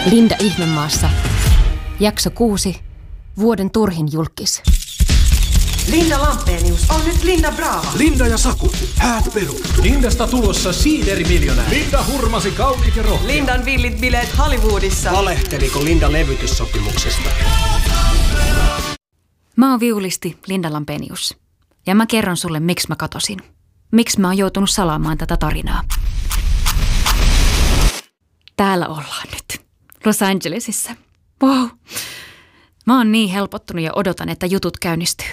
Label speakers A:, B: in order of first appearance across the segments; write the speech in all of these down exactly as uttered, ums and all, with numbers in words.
A: Linda Ihmemaassa. Jakso kuusi. Vuoden turhin julkis.
B: Linda Lampenius on nyt Linda Brava.
C: Linda ja Saku, häät peru.
D: Lindasta tulossa siiderimiljonääri.
C: Linda hurmasi kauniit ja rohkeat.
B: Lindan villit bileet Hollywoodissa.
E: Valehteliko Linda levytyssopimuksesta?
A: Mä oon viulisti Linda Lampenius. Ja mä kerron sulle, miksi mä katosin. Miksi mä oon joutunut salaamaan tätä tarinaa. Täällä ollaan nyt. Los Angelesissa. Wow. Mä oon niin helpottunut ja odotan, että jutut käynnistyy.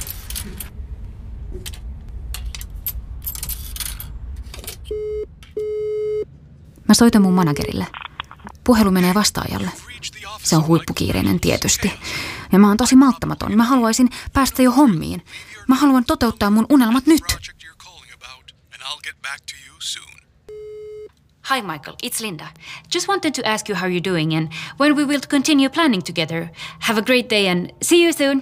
A: Mä soitan mun managerille. Puhelu menee vastaajalle. Se on huippukiireinen tietysti. Ja mä oon tosi malttamaton. Mä haluaisin päästä jo hommiin. Mä haluan toteuttaa mun unelmat nyt. Hi Michael, it's Linda. Just wanted to ask you how you're doing and when we will continue planning together. Have a great day and see you soon.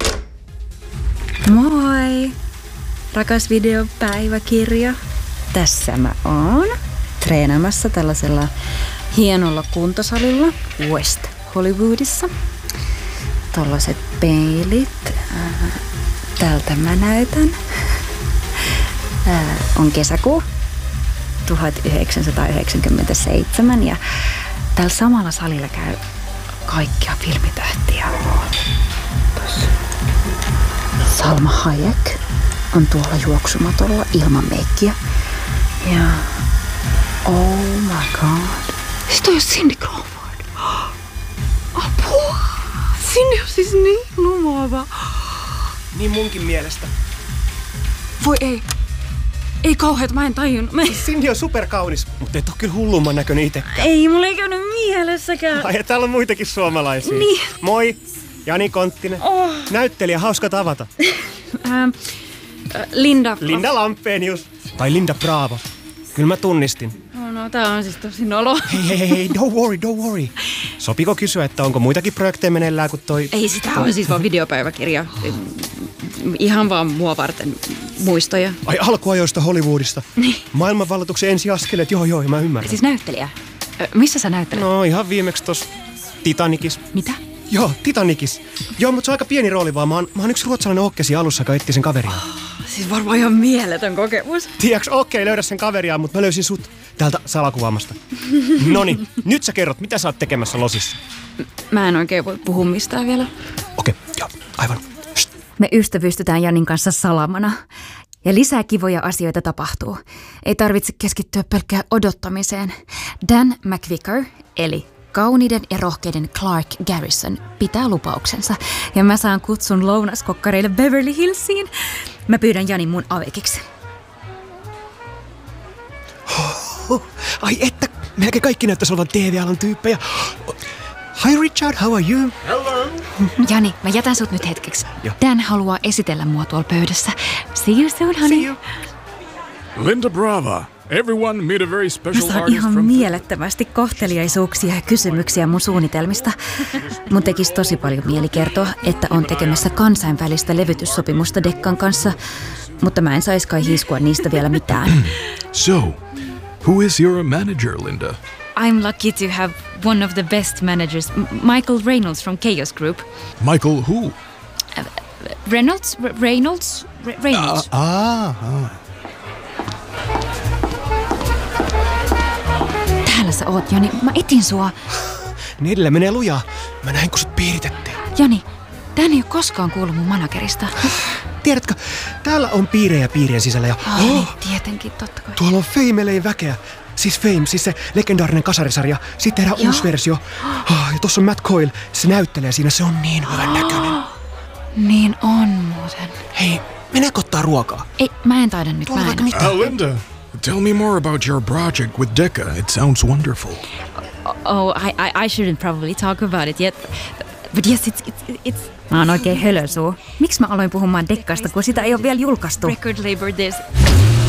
A: Moi! Rakas videopäiväkirja. Tässä mä oon treenaamassa tällaisella hienolla kuntosalilla West Hollywoodissa. Tällaiset peilit. Tältä mä näytän. On kesäkuu tuhatyhdeksänsataayhdeksänkymmentäseitsemän ja tällä samalla salilla käy kaikkia filmitähtiä. Tossa. Salma Hayek on tuolla juoksumatolla ilman meikkiä. Ja oh my god. Siis toi on Cindy Crawford. Apua. Cindy on siis niin lumoava.
E: Niin munkin mielestä.
A: Voi ei. Ei kauheat, mä en tajunnut. Mä...
E: Cindy on superkaunis, mutta et oo kyllä hullumman näköinen itekään.
A: Ei, mulla ei käynyt mielessäkään.
E: Ai, ja täällä on muitakin suomalaisia.
A: Niin.
E: Moi, Jani Konttinen.
A: Oh.
E: Näyttelijä, hauska tavata.
A: ähm, Linda.
E: Linda Lampenius. Tai Linda Bravo. Kyllä mä tunnistin.
A: No, no tää on siis tosi nolo.
E: Hei, hei, hei, don't worry, don't worry. Sopiko kysyä, että onko muitakin projekteja meneillään kuin toi...
A: Ei, sitä on siis vaan videopäiväkirja. Ihan vaan mua varten muistoja.
E: Ai, alkuajoista Hollywoodista.
A: Niin.
E: Maailmanvalloituksen ensiaskeleet, joo joo, mä ymmärrän.
A: Siis näyttelijä. Ö, missä sä näyttelet?
E: No ihan viimeksi tossa Titanicissa.
A: Mitä?
E: Joo, Titanicissa. Joo, mutta se on aika pieni rooli vaan. Mä oon, mä oon yksi ruotsalainen okkesi alussa, joka etsi sen kaveria.
A: Oh, siis varmaan ihan mieletön kokemus.
E: Tiedätkö, okei, löydä sen kaveria, mutta mä löysin sut täältä salakuvaamasta. Noniin, nyt sä kerrot, mitä sä oot tekemässä Losissa?
A: Mä en oikein voi puhua mistään vielä.
E: Okei, joo, aivan. Shht.
A: Me ystävystytään Janin kanssa salamana. Ja lisää kivoja asioita tapahtuu. Ei tarvitse keskittyä pelkkään odottamiseen. Dan McVicker, eli kauniiden ja rohkeiden Clark Garrison, pitää lupauksensa. Ja mä saan kutsun lounaskokkareille Beverly Hillsiin. Mä pyydän Janin mun avekiksi.
E: Oh, ai että, melkein kaikki näyttäisi olevan T V-alan tyyppejä. Hi Richard, how are you?
C: Hello.
A: Jani, mä jätän sut nyt hetkeksi.
E: Jo.
A: Dan haluaa esitellä mua tuolla pöydässä. See you soon, honey.
E: See you.
C: Linda Brava. Everyone meet a very
A: Mä
C: special
A: saan
C: artist
A: ihan
C: from...
A: mielettömästi kohteliaisuuksia ja kysymyksiä mun suunnitelmista. Mun tekisi tosi paljon mieli kertoa, että on tekemässä kansainvälistä levytyssopimusta Dekkan kanssa, mutta mä en sais kai hiiskua niistä vielä mitään.
F: So, who is your manager, Linda?
A: I'm lucky to have one of the best managers, M- Michael Reynolds from Chaos Group.
F: Michael who?
A: Uh, Reynolds? R- Reynolds? R- Reynolds.
E: Ah, ah.
A: Täällä sä oot, Jani. Mä etin sua.
E: Nedellä menee lujaa. Mä näin, kun sut piiritettiin.
A: Jani, Dan ei ole koskaan kuullut mun managerista.
E: Tiedätkö, täällä on piirejä piirien sisällä ja...
A: Oh, niin, tietenkin, totta kai.
E: Tuolla on Famelein väkeä. Siis Fame, siis se legendaarinen kasarisarja. Sitten tehdään
A: Joo.
E: uusi versio. Oh, ja tossa on Matt Coyle. Se näyttelee siinä. Se on niin hyvän näköinen.
A: Niin on muuten.
E: Hei, mennäänkö ottaa ruokaa?
A: Ei, mä en taida nyt.
E: Tuolla
A: Mä
E: vaikka
A: en.
E: mitään.
F: Uh, Linda, tell me more about your project with Decca. It sounds wonderful.
A: Oh, I, I, I shouldn't probably talk about it yet. But yes, it's, it's, it's... Mä oon oikein hölösuu. Miksi mä aloin puhumaan Dekkasta, kun sitä ei ole vielä julkaistu? Record label this.